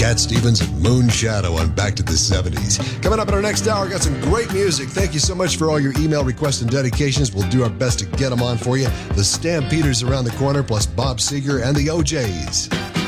Cat Stevens and Moon Shadow on Back to the 70s. Coming up in our next hour, got some great music. Thank you so much for all your email requests and dedications. We'll do our best to get them on for you. The Stampeders around the corner, plus Bob Seger and the OJs.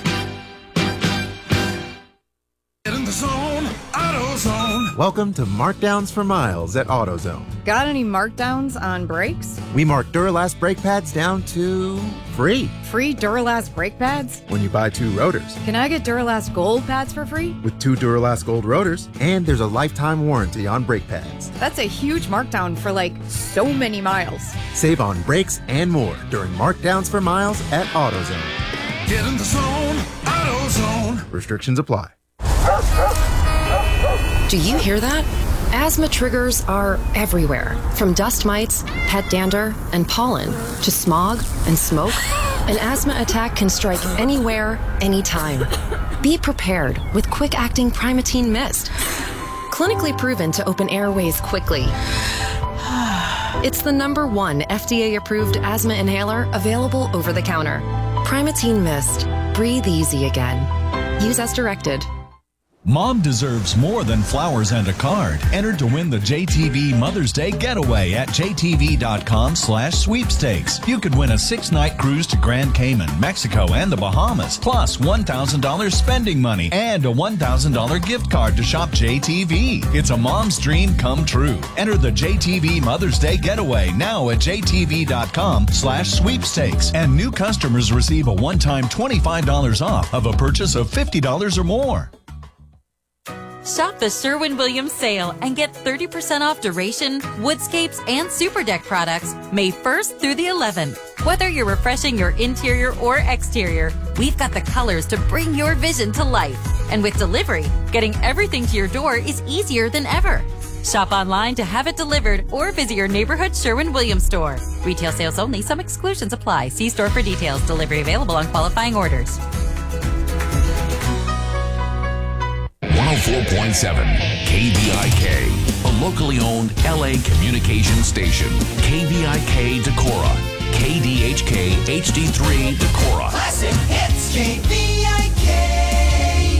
Get in the zone, AutoZone. Welcome to Markdowns for Miles at AutoZone. Got any markdowns on brakes? We mark Duralast brake pads down to free Free Duralast brake pads? when you buy 2 rotors. Can I get Duralast Gold pads for free? With 2 Duralast Gold rotors, and there's a lifetime warranty on brake pads. That's a huge markdown for so many miles. Save on brakes and more during Markdowns for Miles at AutoZone. Get in the zone, AutoZone. Restrictions apply. Do you hear that? Asthma triggers are everywhere, from dust mites, pet dander, and pollen, to smog and smoke. An asthma attack can strike anywhere, anytime. Be prepared with quick-acting Primatene Mist. Clinically proven to open airways quickly. It's the #1 FDA-approved asthma inhaler available over the counter. Primatene Mist. Breathe easy again. Use as directed. Mom deserves more than flowers and a card. Enter to win the JTV Mother's Day Getaway at jtv.com/sweepstakes. You could win a 6-night cruise to Grand Cayman, Mexico, and the Bahamas, plus $1,000 spending money and a $1,000 gift card to shop JTV. It's a mom's dream come true. Enter the JTV Mother's Day Getaway now at jtv.com/sweepstakes. And new customers receive a one-time $25 off of a purchase of $50 or more. Shop the Sherwin-Williams sale and get 30% off duration, woodscapes, and super deck products May 1st through the 11th. Whether you're refreshing your interior or exterior, we've got the colors to bring your vision to life. And with delivery, getting everything to your door is easier than ever. Shop online to have it delivered or visit your neighborhood Sherwin-Williams store. Retail sales only. Some exclusions apply. See store for details. Delivery available on qualifying orders. 104.7 KVIK, a locally owned LA communication station. KVIK Decorah, KDHK HD3 Decorah. Classic hits, KVIK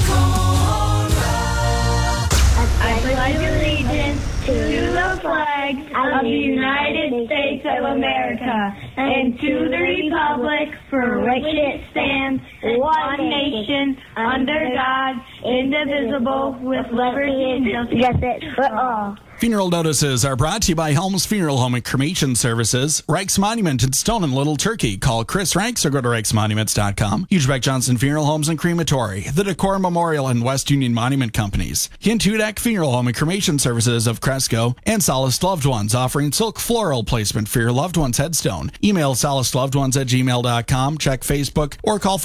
Decorah. I pledge allegiance to the flag of the United States of America and to the republic for which it stands, one nation, under God, indivisible, with liberty and justice for all. Funeral notices are brought to you by Helms Funeral Home and Cremation Services, Reichs Monument in Stone and Little Turkey. Call Chris Reichs or go to reichsmonuments.com. Hugebeck Johnson Funeral Homes and Crematory, the Decor Memorial and West Union Monument Companies, Hint Hudak Funeral Home and Cremation Services of Cresco, and Solace Loved Ones, offering silk floral placement for your loved one's headstone. Email solacelovedones@gmail.com, check Facebook, or call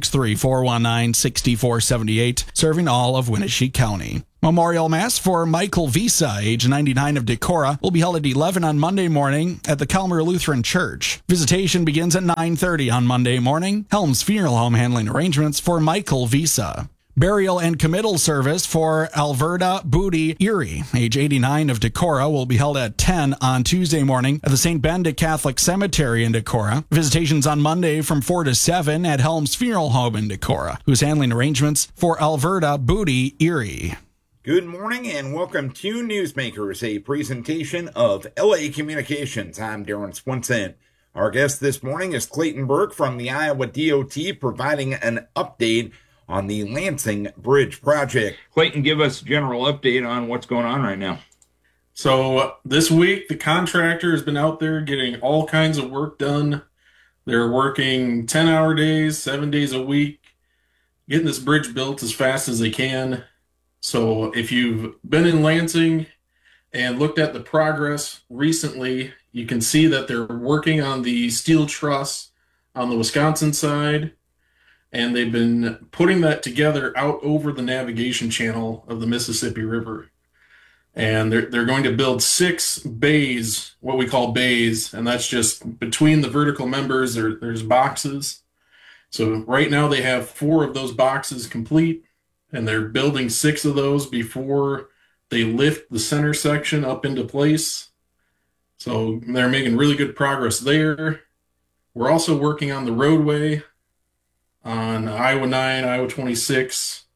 563-419-6478, serving all of Winnebago County. Memorial Mass for Michael Visa, age 99 of Decorah, will be held at 11 on Monday morning at the Calmer Lutheran Church. Visitation begins at 9:30 on Monday morning. Helms Funeral Home handling arrangements for Michael Visa. Burial and committal service for Alverta Booty Erie, age 89 of Decorah, will be held at 10 on Tuesday morning at the St. Benedict Catholic Cemetery in Decorah. Visitations on Monday from 4 to 7 at Helms Funeral Home in Decorah, who's handling arrangements for Alverta Booty Erie. Good morning and welcome to Newsmakers, a presentation of LA Communications. I'm Darren Swinson. Our guest this morning is Clayton Burke from the Iowa DOT, providing an update on the Lansing Bridge project. Clayton, give us a general update on what's going on right now. So this week, the contractor has been out there getting all kinds of work done. They're working 10-hour days, 7 days a week, getting this bridge built as fast as they can. So if you've been in Lansing and looked at the progress recently, you can see that they're working on the steel truss on the Wisconsin side, and they've been putting that together out over the navigation channel of the Mississippi River. And they're going to build 6 bays, what we call bays, and that's just between the vertical members, there's boxes. So right now they have 4 of those boxes complete, and they're building 6 of those before they lift the center section up into place. So they're making really good progress there. We're also working on the roadway on Iowa 9, Iowa 26,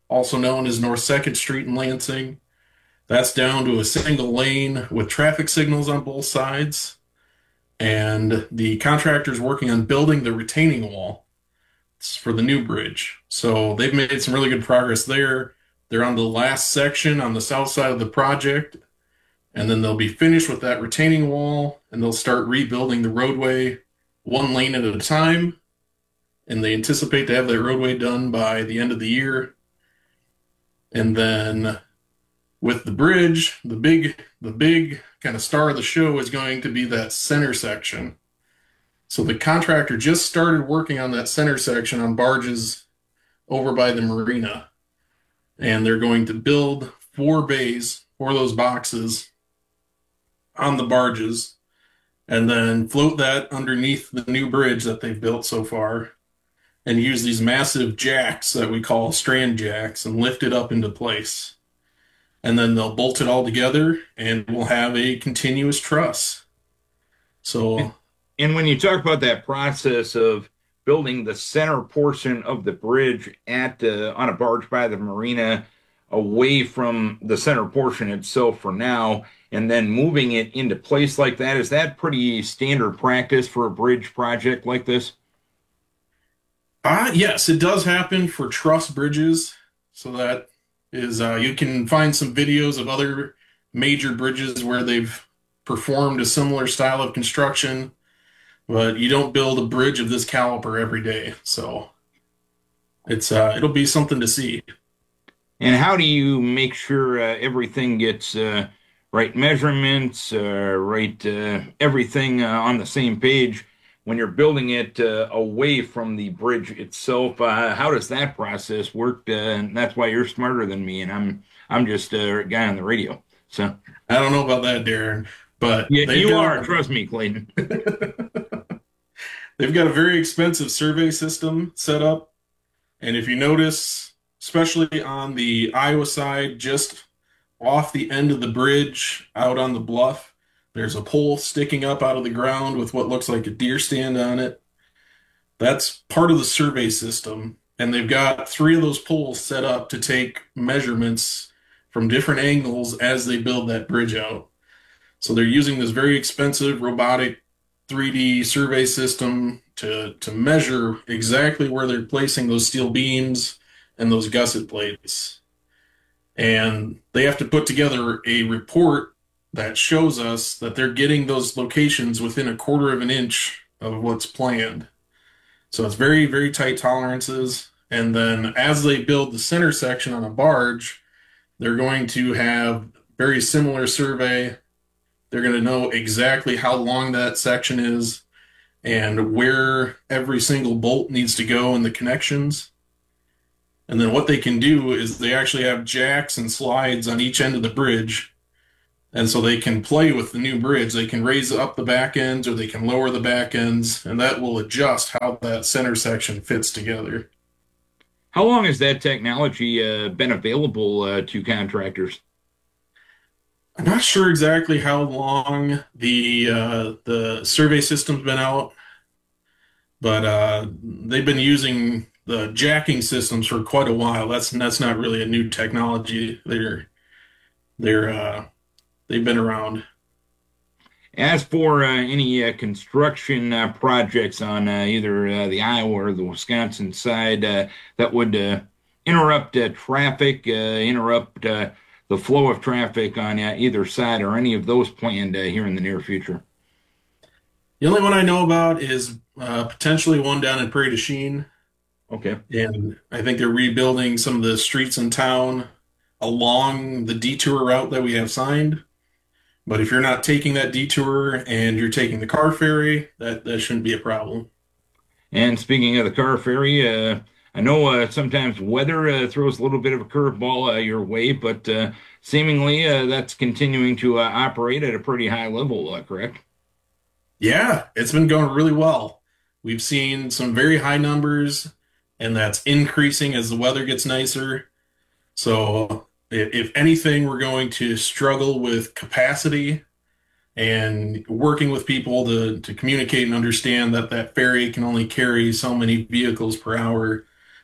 also known as North 2nd Street in Lansing. That's down to a single lane with traffic signals on both sides. And the contractor's working on building the retaining wall for the new bridge. So they've made some really good progress there. They're on the last section on the south side of the project, and then they'll be finished with that retaining wall, and they'll start rebuilding the roadway one lane at a time. And they anticipate to have that roadway done by the end of the year. And then with the bridge, the big kind of star of the show is going to be that center section. So the contractor just started working on that center section on barges over by the marina. And they're going to build 4 bays for those boxes on the barges and then float that underneath the new bridge that they've built so far and use these massive jacks that we call strand jacks and lift it up into place. And then they'll bolt it all together and we'll have a continuous truss. So, and when you talk about that process of building the center portion of the bridge at on a barge by the marina away from the center portion itself for now, and then moving it into place like that, is that pretty standard practice for a bridge project like this? Yes, it does happen for truss bridges. So that is, you can find some videos of other major bridges where they've performed a similar style of construction, but you don't build a bridge of this caliber every day. So it's it'll be something to see. And how do you make sure everything gets right measurements, right everything on the same page when you're building it away from the bridge itself? How does that process work? And that's why you're smarter than me, and I'm just a guy on the radio. So I don't know about that, Darren, but yeah, you are. Trust me, Clayton. They've got a very expensive survey system set up, and if you notice, especially on the Iowa side, just off the end of the bridge out on the bluff, there's a pole sticking up out of the ground with what looks like a deer stand on it. That's part of the survey system, and they've got 3 of those poles set up to take measurements from different angles as they build that bridge out. So they're using this very expensive robotic 3D survey system to measure exactly where they're placing those steel beams and those gusset plates. And they have to put together a report that shows us that they're getting those locations within 1/4 of an inch of what's planned. So it's very, very tight tolerances. And then as they build the center section on a barge, they're going to have very similar survey. They're going to know exactly how long that section is and where every single bolt needs to go in the connections. And then what they can do is they actually have jacks and slides on each end of the bridge. And so they can play with the new bridge. They can raise up the back ends or they can lower the back ends, and that will adjust how that center section fits together. How long has that technology been available to contractors? I'm not sure exactly how long the survey system's been out, but they've been using the jacking systems for quite a while. That's not really a new technology. They've been around. As for any construction projects on either the Iowa or the Wisconsin side that would interrupt traffic, interrupt the flow of traffic on either side, or any of those planned here in the near future? The only one I know about is potentially one down in Prairie du Chien. Okay. And I think they're rebuilding some of the streets in town along the detour route that we have signed. But if you're not taking that detour and you're taking the car ferry, that shouldn't be a problem. And speaking of the car ferry, I know sometimes weather throws a little bit of a curveball your way, but seemingly that's continuing to operate at a pretty high level, correct? Yeah, it's been going really well. We've seen some very high numbers, and that's increasing as the weather gets nicer. So if anything, we're going to struggle with capacity and working with people to communicate and understand that ferry can only carry so many vehicles per hour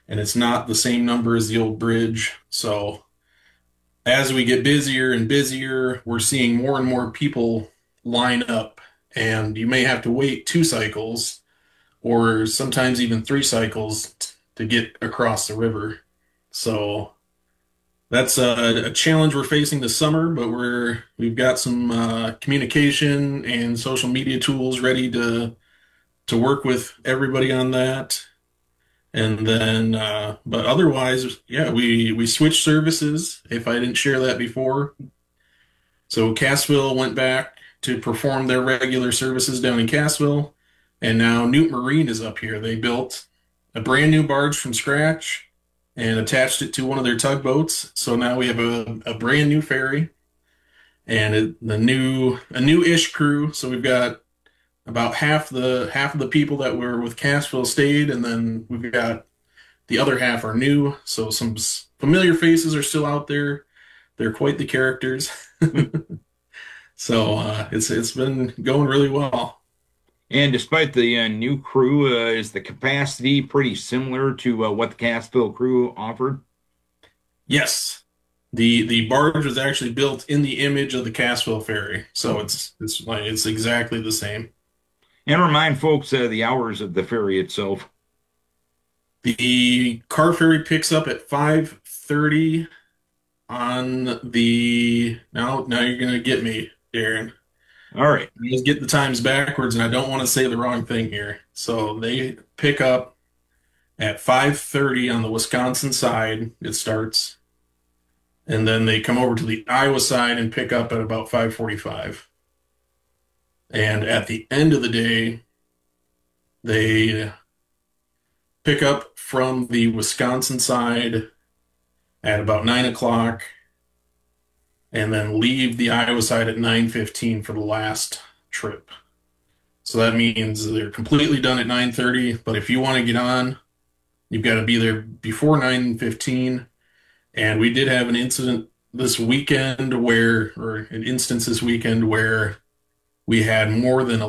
and it's not the same number as the old bridge. So as we get busier and busier, we're seeing more and more people line up, and you may have to wait 2 cycles or sometimes even 3 cycles to get across the river. So that's a challenge we're facing this summer, but we've got some communication and social media tools ready to work with everybody on that. And then, but otherwise, yeah, we switched services, if I didn't share that before. So Cassville went back to perform their regular services down in Cassville, and now Newt Marine is up here. They built a brand new barge from scratch and attached it to one of their tugboats. So now we have a brand new ferry and a new-ish crew. So we've got about half the people that were with Cassville stayed, and then we've got the other half are new. So some familiar faces are still out there. They're quite the characters. So it's been going really well. And despite the new crew, is the capacity pretty similar to what the Cassville crew offered? Yes. The barge was actually built in the image of the Cassville ferry, so it's exactly the same. And remind folks the hours of the ferry itself. The car ferry picks up at 5:30 on the... Now you're going to get me, Darren. All right. I just get the times backwards, and I don't want to say the wrong thing here. So they pick up at 5:30 on the Wisconsin side. It starts. And then they come over to the Iowa side and pick up at about 5:45. And at the end of the day, they pick up from the Wisconsin side at about 9 o'clock and then leave the Iowa side at 9:15 for the last trip. So that means they're completely done at 9:30, but if you want to get on, you've got to be there before 9:15. And we did have an instance this weekend where we had more than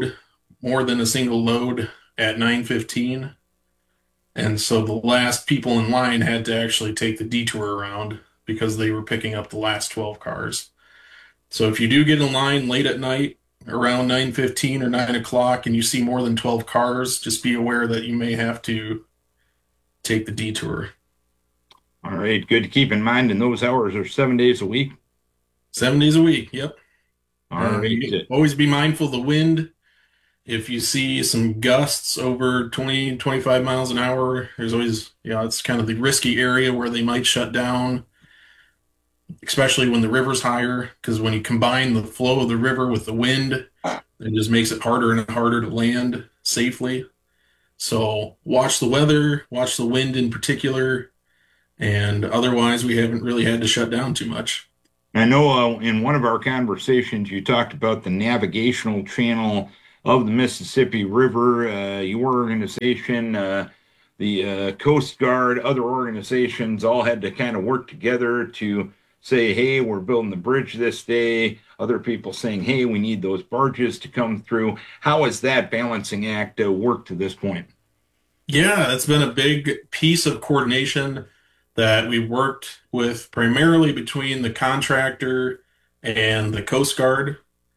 a single load at 9:15. And so the last people in line had to actually take the detour around because they were picking up the last 12 cars. So if you do get in line late at night around 9:15 or 9 o'clock and you see more than 12 cars, just be aware that you may have to take the detour. All right, good to keep in mind. And those hours are 7 days a week? 7 days a week, yep. All right. Always be mindful of the wind. If you see some gusts over 20, 25 miles an hour, there's always, it's kind of the risky area where they might shut down, especially when the river's higher, because when you combine the flow of the river with the wind, it just makes it harder and harder to land safely. So watch the weather, watch the wind in particular, and otherwise we haven't really had to shut down too much. I know in one of our conversations you talked about the navigational channel of the Mississippi River. Your organization, the Coast Guard, other organizations all had to kind of work together to say, hey, we're building the bridge this day. Other people saying, hey, we need those barges to come through. How has that balancing act worked to this point? Yeah, it's been a big piece of coordination that we worked with primarily between the contractor and the Coast Guard.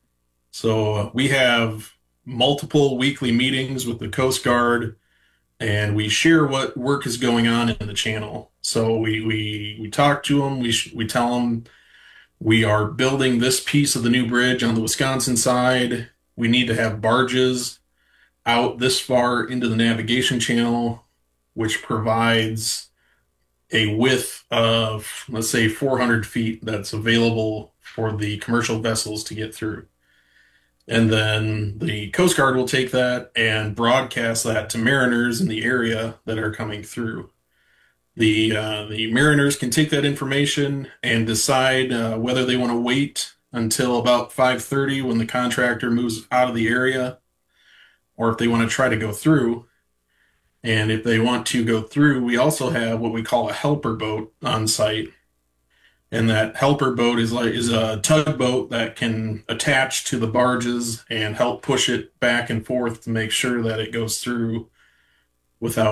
So we have multiple weekly meetings with the Coast Guard, and we share what work is going on in the channel. So we talk to them, we tell them we are building this piece of the new bridge on the Wisconsin side. We need to have barges out this far into the navigation channel, which provides a width of, let's say, 400 feet that's available for the commercial vessels to get through. And then the Coast Guard will take that and broadcast that to mariners in the area that are coming through. The mariners can take that information and decide whether they want to wait until about 5:30 when the contractor moves out of the area, or if they want to try to go through. And if they want to go through, we also have what we call a helper boat on site. And that helper boat is a tugboat that can attach to the barges and help push it back and forth to make sure that it goes through without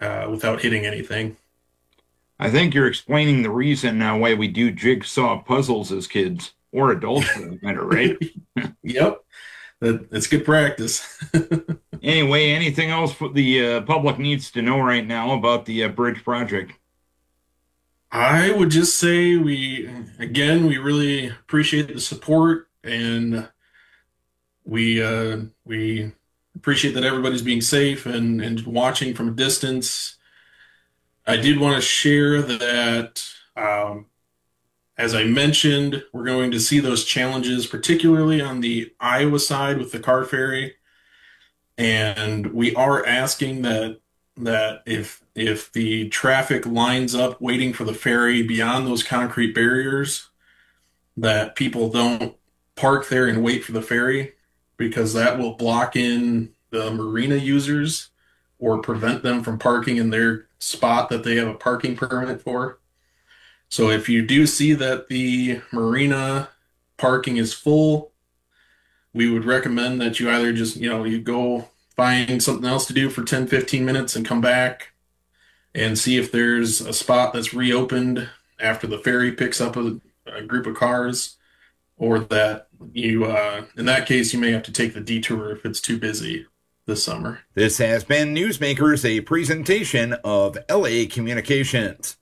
without hitting anything. I think you're explaining the reason why we do jigsaw puzzles as kids, or adults for that matter, right? Yep. That's good practice. Anyway, anything else the public needs to know right now about the bridge project? I would just say we really appreciate the support, and we appreciate that everybody's being safe and watching from a distance. I did want to share that, as I mentioned, we're going to see those challenges, particularly on the Iowa side with the car ferry. And we are asking that if the traffic lines up waiting for the ferry beyond those concrete barriers, that people don't park there and wait for the ferry, because that will block in the marina users or prevent them from parking in their spot that they have a parking permit for. So if you do see that the marina parking is full, we would recommend that you either just, you go find something else to do for 10, 15 minutes and come back and see if there's a spot that's reopened after the ferry picks up a group of cars, or that you, in that case, you may have to take the detour if it's too busy this summer. This has been Newsmakers, a presentation of LA Communications.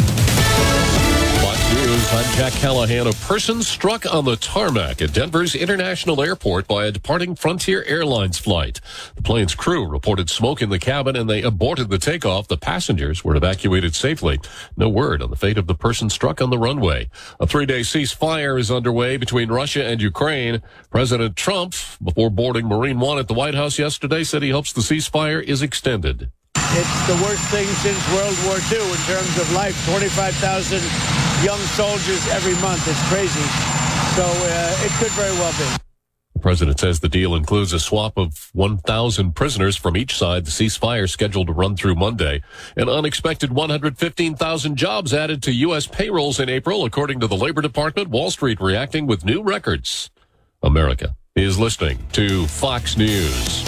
Fox News, I'm Jack Callahan. A person struck on the tarmac at Denver's International Airport by a departing Frontier Airlines flight. The plane's crew reported smoke in the cabin and they aborted the takeoff. The passengers were evacuated safely. No word on the fate of the person struck on the runway. A 3-day ceasefire is underway between Russia and Ukraine. President Trump, before boarding Marine One at the White House yesterday, said he hopes the ceasefire is extended. It's the worst thing since World War II in terms of life. 25,000 young soldiers every month. It's crazy. So it could very well be. The president says the deal includes a swap of 1,000 prisoners from each side. The ceasefire scheduled to run through Monday. An unexpected 115,000 jobs added to U.S. payrolls in April, according to the Labor Department. Wall Street reacting with new records. America is listening to Fox News.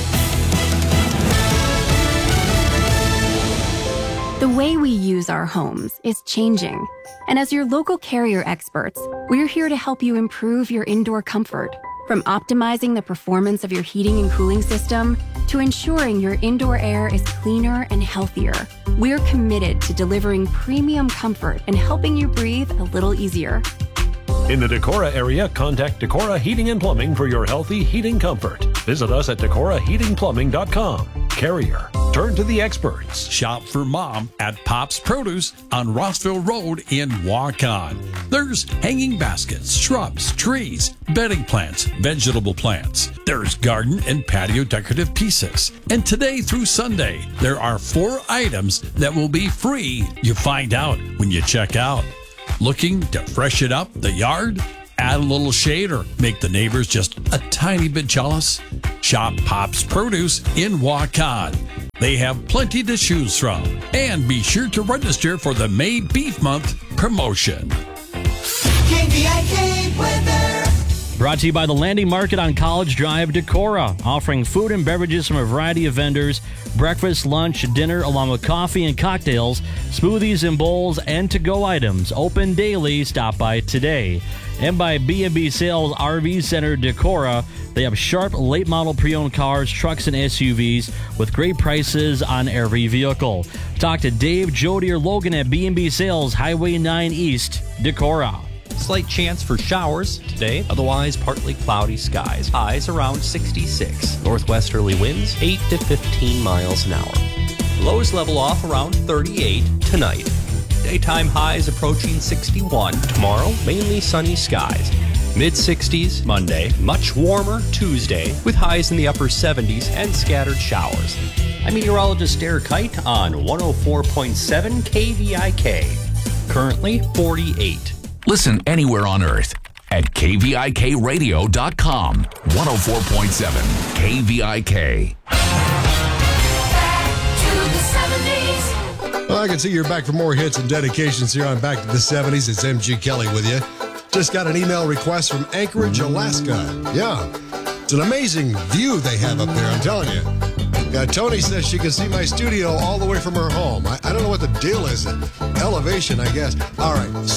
The way we use our homes is changing. And as your local Carrier experts, we're here to help you improve your indoor comfort. From optimizing the performance of your heating and cooling system to ensuring your indoor air is cleaner and healthier, we're committed to delivering premium comfort and helping you breathe a little easier. In the Decorah area, contact Decorah Heating and Plumbing for your healthy heating comfort. Visit us at DecorahHeatingPlumbing.com. Carrier. Turn to the experts. Shop for Mom at Pop's Produce on Rossville Road in Waukon. There's hanging baskets, shrubs, trees, bedding plants, vegetable plants. There's garden and patio decorative pieces. And today through Sunday, there are 4 items that will be free. You find out when you check out. Looking to freshen up the yard? Add a little shade or make the neighbors just a tiny bit jealous? Shop Pop's Produce in Waukon. They have plenty to choose from. And be sure to register for the May Beef Month promotion. KVIK weather. Brought to you by the Landing Market on College Drive, Decorah, offering food and beverages from a variety of vendors, breakfast, lunch, dinner, along with coffee and cocktails, smoothies and bowls, and to-go items. Open daily. Stop by today. And by B&B Sales RV Center, Decorah. They have sharp, late-model pre-owned cars, trucks, and SUVs with great prices on every vehicle. Talk to Dave, Jody, or Logan at B&B Sales, Highway 9 East, Decorah. Slight chance for showers today, otherwise partly cloudy skies. Highs around 66. Northwesterly winds 8 to 15 miles an hour. Lows level off around 38 tonight. Daytime highs approaching 61. Tomorrow, mainly sunny skies. Mid-60s Monday, much warmer Tuesday, with highs in the upper 70s and scattered showers. I'm meteorologist Eric Kite on 104.7 KVIK. Currently 48. Listen anywhere on Earth at KVIKradio.com. 104.7 KVIK. Well, I can see you're back for more hits and dedications here on Back to the 70s. It's MG Kelly with you. Just got an email request from Anchorage, Alaska. Yeah, it's an amazing view they have up there, I'm telling you. Yeah, Tony says she can see my studio all the way from her home. I don't know what the deal is. Elevation, I guess. All right.